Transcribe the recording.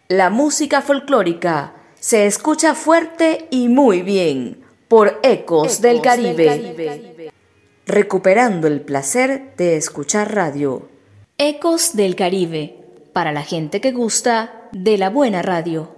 La música folclórica se escucha fuerte y muy bien por Ecos del Caribe. Recuperando el placer de escuchar radio. Ecos del Caribe, para la gente que gusta de la buena radio.